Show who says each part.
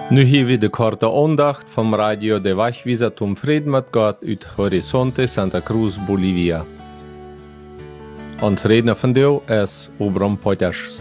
Speaker 1: Nu hier weer de korte aandacht vom Radio de Wachwieser zum Frieden mit Gott uit Horizonte Santa Cruz, Bolivia. Ons redner vandaag is Obram Potters.